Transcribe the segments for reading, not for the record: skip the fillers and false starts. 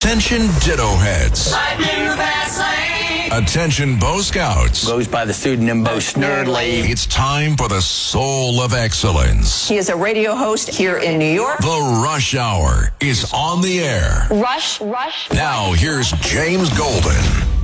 Attention Ditto Heads. Attention Bo Scouts. Goes by the pseudonym Bo Snerdley. It's time for the soul of excellence. He is a radio host here in New York. The Rush Hour is on the air. Rush. Now here's James Golden.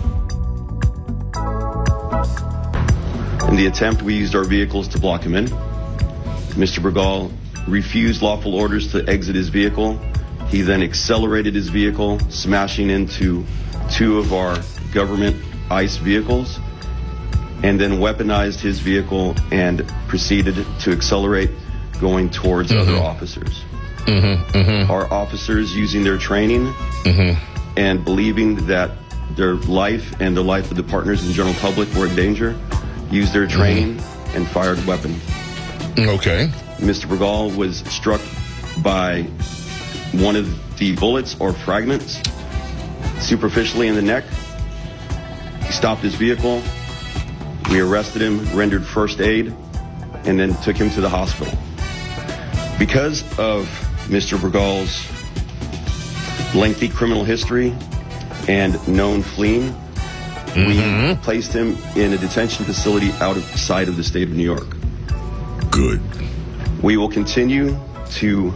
In the attempt, we used our vehicles to block him in. Mr. Bergal refused lawful orders to exit his vehicle. He then accelerated his vehicle, smashing into two of our government ICE vehicles, and then weaponized his vehicle and proceeded to accelerate, going towards other officers. Our officers, using their training and believing that their life and the life of the partners and general public were in danger, used their training and fired a weapon. Okay. Mr. Bergal was struck by one of the bullets or fragments superficially in the neck. He stopped his vehicle. We arrested him, rendered first aid, and then took him to the hospital. Because of Mr. Bergal's lengthy criminal history and known fleeing, we placed him in a detention facility out of sight of the state of New York. Good. We will continue to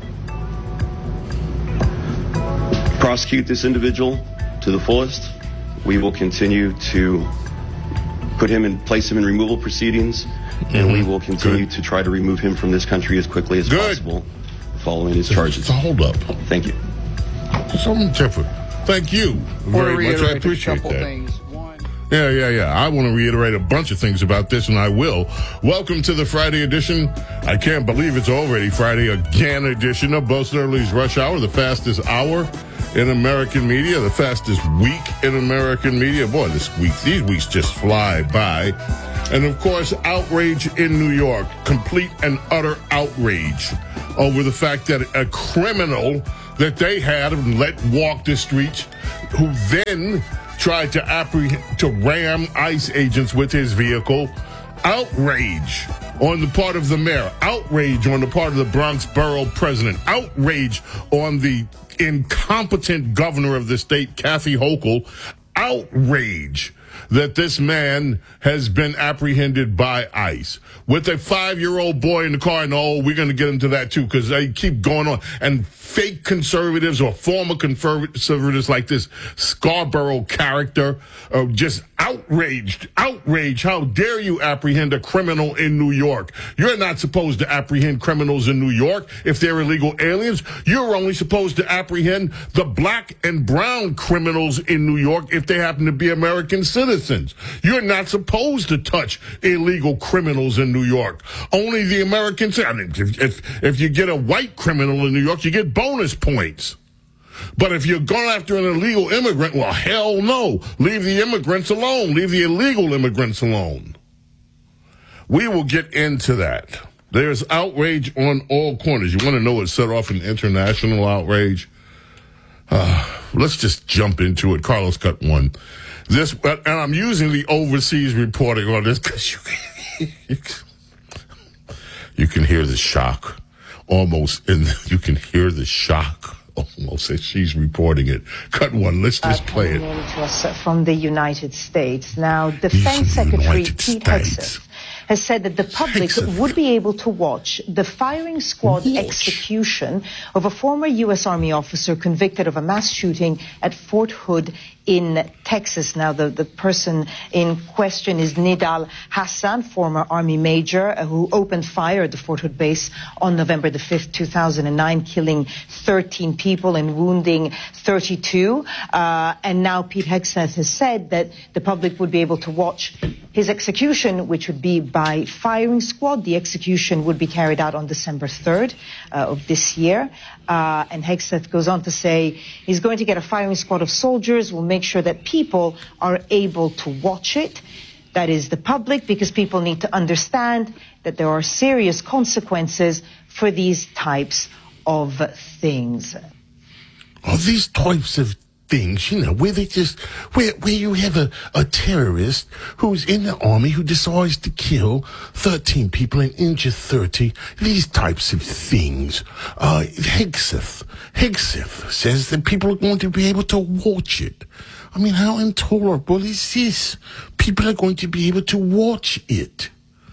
prosecute this individual to the fullest. We will continue to place him in removal proceedings, and we will continue to try to remove him from this country as quickly as possible following his charges. Hold up. Thank you. Something different. Thank you very much. I appreciate that. Yeah. I want to reiterate a bunch of things about this, and I will. Welcome to the Friday edition. I can't believe it's already Friday again edition of Bo Snerdley's Rush Hour, the fastest hour in American media, the fastest week in American media. Boy, these weeks just fly by. And of course, outrage in New York, complete and utter outrage over the fact that a criminal that they had and let walk the streets, who then tried to ram ICE agents with his vehicle. Outrage on the part of the mayor. Outrage on the part of the Bronx Borough president. Outrage on the incompetent governor of the state, Kathy Hochul. Outrage that this man has been apprehended by ICE with a 5-year-old boy in the car. And we're going to get into that too, because they keep going on. And fake conservatives or former conservatives like this Scarborough character are just outraged. How dare you apprehend a criminal in New York? You're not supposed to apprehend criminals in New York if they're illegal aliens. You're only supposed to apprehend the black and brown criminals in New York if they happen to be American citizens. You're not supposed to touch illegal criminals in New York. Only the Americans. I mean, if you get a white criminal in New York, you get bonus points. But if you're going after an illegal immigrant, well, hell no. Leave the immigrants alone. Leave the illegal immigrants alone. We will get into that. There's outrage on all corners. You want to know what set off an international outrage? Let's just jump into it. Carlos cut one. And I'm using the overseas reporting on this because you can hear the shock almost. You can hear the shock almost as she's reporting it. Cut one. Let's just play it. To us from the United States. Now, Defense Secretary Pete Hegseth has said that the public would be able to watch the firing squad execution of a former U.S. Army officer convicted of a mass shooting at Fort Hood in Texas. Now, the person in question is Nidal Hassan, former Army major who opened fire at the Fort Hood base on November the 5th, 2009, killing 13 people and wounding 32. And now Pete Hegseth has said that the public would be able to watch his execution, which would be by firing squad. The execution would be carried out on December 3rd of this year. And Hegseth goes on to say he's going to get a firing squad of soldiers. We'll make sure that people are able to watch it. That is the public, because people need to understand that there are serious consequences for these types of things. These types of things, where they just, where you have a terrorist who's in the army who decides to kill 13 people and injure 30, these types of things. Hegseth says that people are going to be able to watch it. I mean, how intolerable is this? People are going to be able to watch it.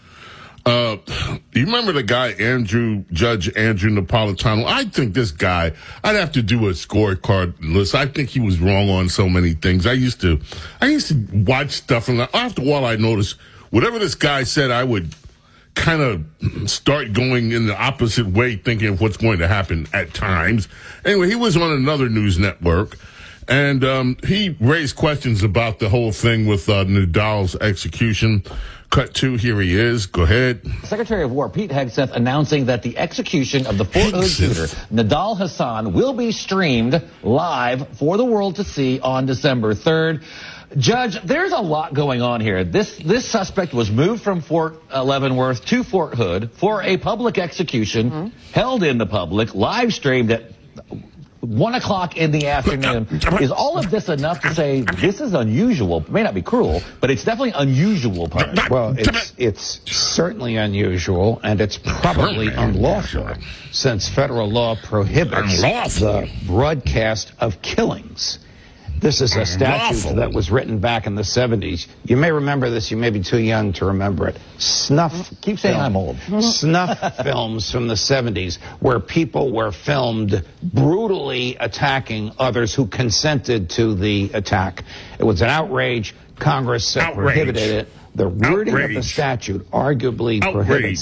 You remember the guy, Judge Andrew Napolitano? I think this guy, I'd have to do a scorecard list. I think he was wrong on so many things. I used to watch stuff, and after a while I noticed whatever this guy said, I would kind of start going in the opposite way, thinking of what's going to happen at times. Anyway, he was on another news network, and he raised questions about the whole thing with Nadal's execution. Cut 2, here he is. Go ahead. Secretary of War Pete Hegseth announcing that the execution of the Fort Hood shooter, Nidal Hasan, will be streamed live for the world to see on December 3rd. Judge, there's a lot going on here. This suspect was moved from Fort Leavenworth to Fort Hood for a public execution, held in the public, live streamed at 1 o'clock in the afternoon. Is all of this enough to say this is unusual? It may not be cruel, but it's definitely unusual punishment. Well, it's certainly unusual, and it's probably unlawful, since federal law prohibits the broadcast of killings. This is a statute that was written back in the 70s. You may remember this. You may be too young to remember it. Snuff. Keep saying I'm old. Snuff films from the 70s where people were filmed brutally attacking others who consented to the attack. It was an outrage. Congress prohibited it. The wording of the statute arguably prohibits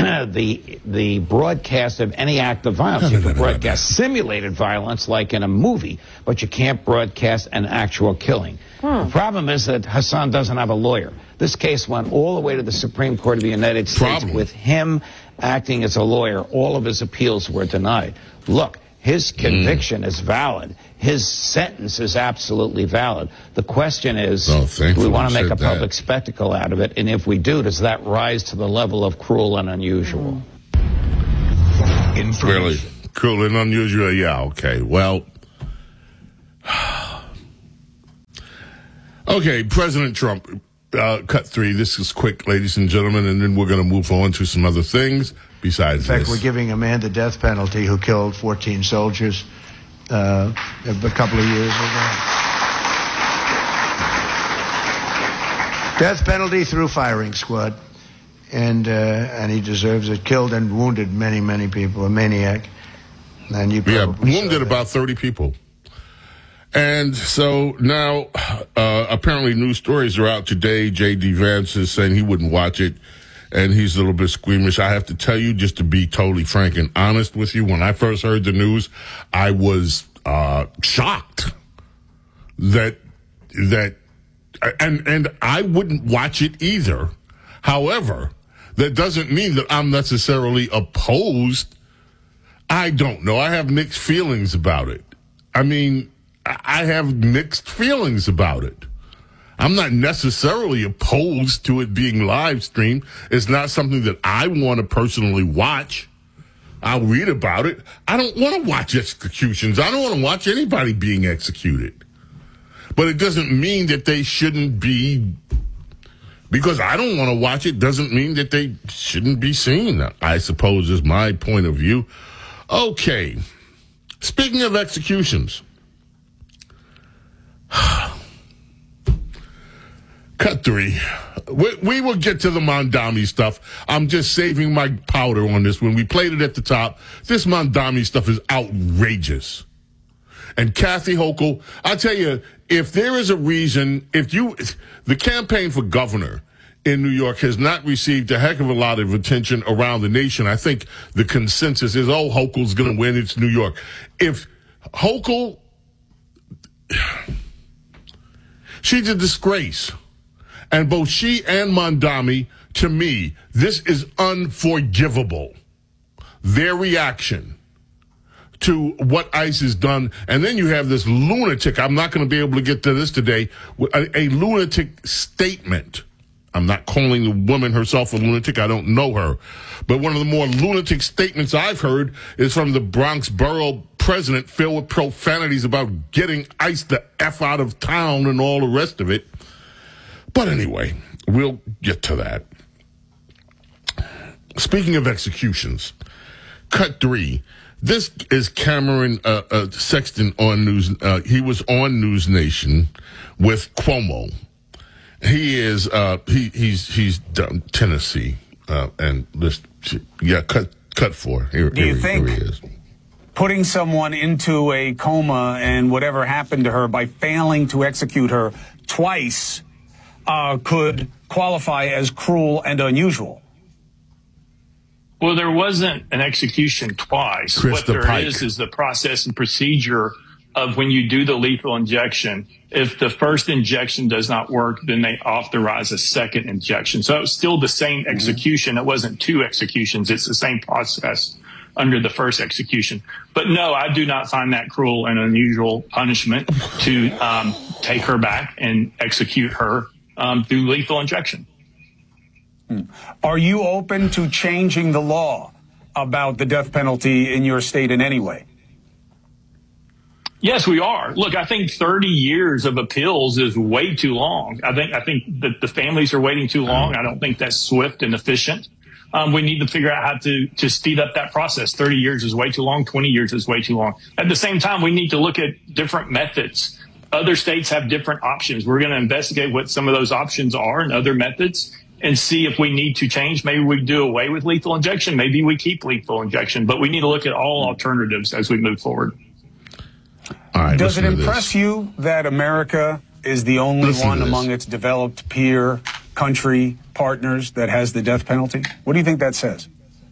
the broadcast of any act of violence. You can broadcast simulated violence like in a movie, but you can't broadcast an actual killing. The problem is that Hasan doesn't have a lawyer. This case went all the way to the Supreme Court of the United States with him acting as a lawyer. All of his appeals were denied. Look, his conviction is valid. His sentence is absolutely valid. The question is, do we want to make a public spectacle out of it? And if we do, does that rise to the level of cruel and unusual? Really? Cruel and unusual? Yeah, okay. Well, okay, President Trump, cut 3. This is quick, ladies and gentlemen, and then we're going to move on to some other things besides this. In fact, we're giving a man the death penalty who killed 14 soldiers a couple of years ago. Death penalty through firing squad, and he deserves it. Killed and wounded many, many people. A maniac. And you wounded about 30 people. And so now, apparently news stories are out today. J.D. Vance is saying he wouldn't watch it, and he's a little bit squeamish. I have to tell you, just to be totally frank and honest with you, when I first heard the news, I was shocked and I wouldn't watch it either. However, that doesn't mean that I'm necessarily opposed. I don't know. I have mixed feelings about it. I mean, I have mixed feelings about it. I'm not necessarily opposed to it being live streamed. It's not something that I want to personally watch. I'll read about it. I don't want to watch executions. I don't want to watch anybody being executed. But it doesn't mean that they shouldn't be, because I don't want to watch it, doesn't mean that they shouldn't be seen, I suppose is my point of view. Okay. Speaking of executions. Cut 3. We will get to the Mondami stuff. I'm just saving my powder on this. When we played it at the top, this Mondami stuff is outrageous. And Kathy Hochul, I'll tell you, if there is a reason, the campaign for governor in New York has not received a heck of a lot of attention around the nation. I think the consensus is, Hochul's going to win. It's New York. If Hochul, she's a disgrace. And both she and Mondami, to me, this is unforgivable. Their reaction to what ICE has done. And then you have this lunatic, I'm not going to be able to get to this today, a lunatic statement I'm not calling the woman herself a lunatic. I don't know her. But one of the more lunatic statements I've heard is from the Bronx borough president, filled with profanities about getting ICE the F out of town and all the rest of it. But anyway, we'll get to that. Speaking of executions, cut 3. This is Cameron Sexton on News. He was on News Nation with Cuomo. He is he's down Tennessee, and this cut 4. Here he is. Putting someone into a coma and whatever happened to her by failing to execute her twice could qualify as cruel and unusual? Well, there wasn't an execution twice. What there is the process and procedure of when you do the lethal injection. If the first injection does not work, then they authorize a second injection. So it was still the same execution. It wasn't 2 executions. It's the same process under the first execution. But no, I do not find that cruel and unusual punishment to take her back and execute her through lethal injection. Are you open to changing the law about the death penalty in your state in any way? Yes, we are. Look, I think 30 years of appeals is way too long. I think that the families are waiting too long. I don't think that's swift and efficient. We need to figure out how to speed up that process. 30 years is way too long. 20 years is way too long. At the same time, we need to look at different methods. Other states have different options. We're going to investigate what some of those options are and other methods and see if we need to change. Maybe we do away with lethal injection. Maybe we keep lethal injection. But we need to look at all alternatives as we move forward. All right, does it impress you that America is the only one among its developed peer country partners that has the death penalty? What do you think that says?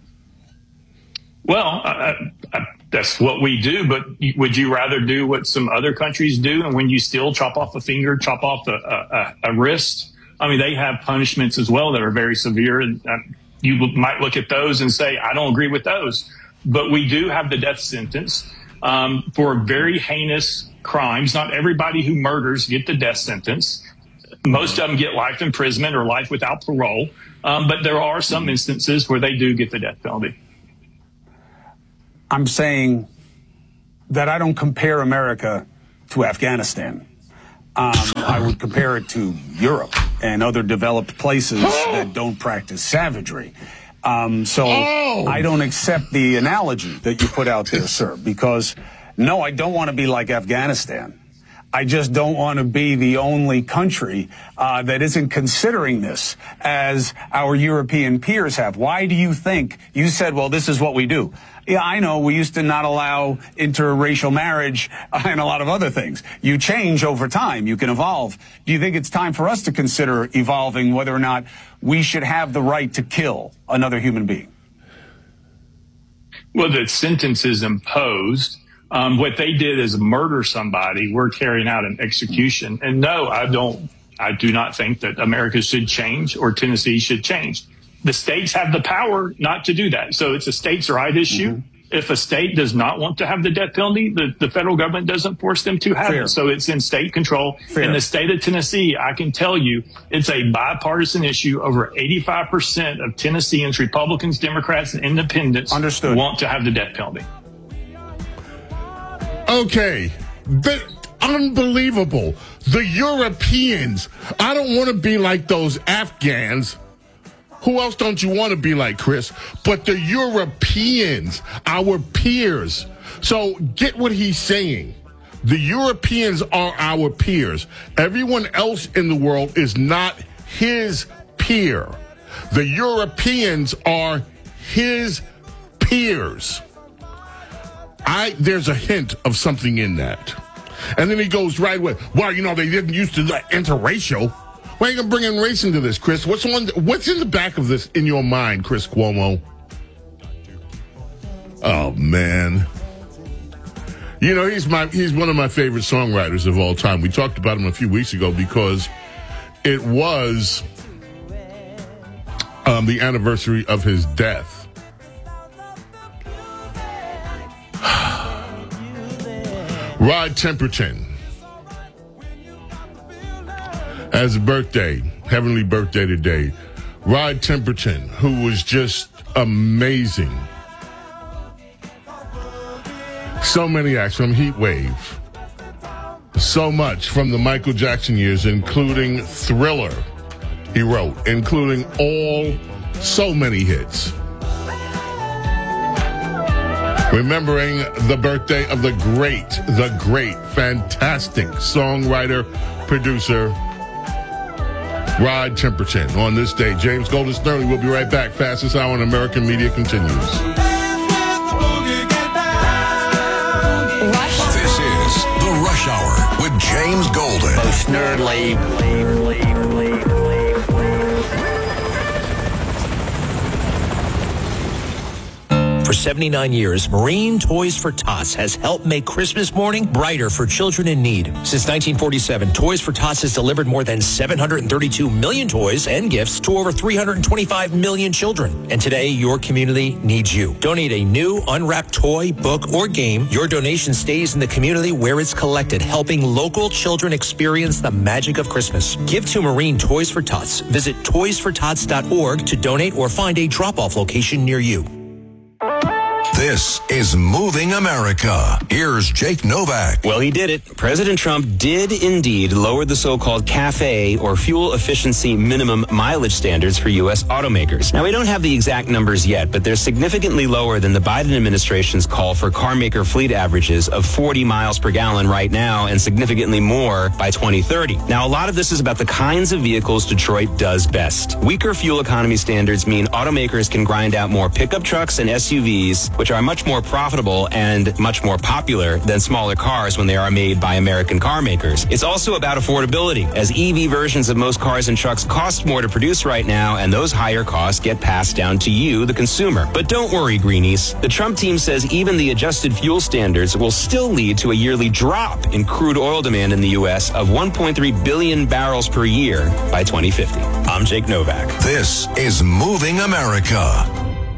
Well, that's what we do, but would you rather do what some other countries do? And when you still chop off a finger, chop off a wrist, I mean, they have punishments as well that are very severe. And you might look at those and say, I don't agree with those. But we do have the death sentence for very heinous crimes. Not everybody who murders get the death sentence. Most of them get life imprisonment or life without parole. But there are some instances where they do get the death penalty. I'm saying that I don't compare America to Afghanistan. I would compare it to Europe and other developed places that don't practice savagery. I don't accept the analogy that you put out there, sir, because, no, I don't want to be like Afghanistan. I just don't want to be the only country that isn't considering this as our European peers have. Why do you think you said, well, this is what we do? Yeah, I know we used to not allow interracial marriage and a lot of other things. You change over time. You can evolve. Do you think it's time for us to consider evolving whether or not we should have the right to kill another human being? Well, the sentence is imposed. What they did is murder somebody. We're carrying out an execution. And no, I do not think that America should change or Tennessee should change. The states have the power not to do that. So it's a states' right issue. Mm-hmm. If a state does not want to have the death penalty, the federal government doesn't force them to have it. So it's in state control. In the state of Tennessee, I can tell you it's a bipartisan issue. Over 85% of Tennesseans, Republicans, Democrats, and independents want to have the death penalty. Okay. Unbelievable. The Europeans. I don't want to be like those Afghans. Who else don't you want to be like, Chris? But the Europeans, our peers. So get what he's saying. The Europeans are our peers. Everyone else in the world is not his peer. The Europeans are his peers. There's a hint of something in that. And then he goes right with, well, you know, they didn't used to the interracial. Why are you going to bring in race into this, Chris? What's in the back of this in your mind, Chris Cuomo? Oh, man. You know, he's one of my favorite songwriters of all time. We talked about him a few weeks ago because it was the anniversary of his death. Rod Temperton has a birthday. heavenly birthday today. Rod Temperton, who was just amazing. So many acts from Heat Wave. So much from the Michael Jackson years, including Thriller, he wrote, including so many hits. Remembering the birthday of the great, fantastic songwriter, producer, Rod Temperton. On this day, James Golden Snerdley will be right back. Fastest hour in American media continues. This is The Rush Hour with James Golden. Most Snerdley. For 79 years, Marine Toys for Tots has helped make Christmas morning brighter for children in need. Since 1947, Toys for Tots has delivered more than 732 million toys and gifts to over 325 million children. And today, your community needs you. Donate a new unwrapped toy, book, or game. Your donation stays in the community where it's collected, helping local children experience the magic of Christmas. Give to Marine Toys for Tots. Visit toysfortots.org to donate or find a drop-off location near you. This is Moving America. Here's Jake Novak. Well, he did it. President Trump did indeed lower the so-called CAFE, or fuel efficiency minimum mileage standards for U.S. automakers. Now, we don't have the exact numbers yet, but they're significantly lower than the Biden administration's call for car maker fleet averages of 40 miles per gallon right now and significantly more by 2030. Now, a lot of this is about the kinds of vehicles Detroit does best. Weaker fuel economy standards mean automakers can grind out more pickup trucks and SUVs, which are much more profitable and much more popular than smaller cars when they are made by American car makers. It's also about affordability, as EV versions of most cars and trucks cost more to produce right now, and those higher costs get passed down to you, the consumer. But don't worry, greenies. The Trump team says even the adjusted fuel standards will still lead to a yearly drop in crude oil demand in the U.S. of 1.3 billion barrels per year by 2050. I'm Jake Novak. This is Moving America.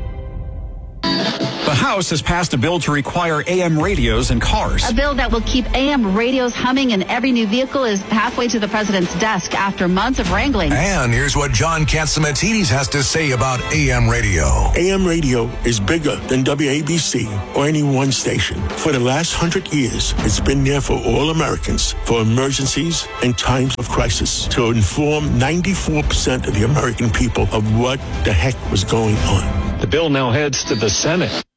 The House has passed a bill to require AM radios in cars. A bill that will keep AM radios humming in every new vehicle is halfway to the president's desk after months of wrangling. And here's what John Catsimatidis has to say about AM radio. AM radio is bigger than WABC or any one station. For the last 100 years, it's been there for all Americans, for emergencies and times of crisis, to inform 94% of the American people of what the heck was going on. The bill now heads to the Senate.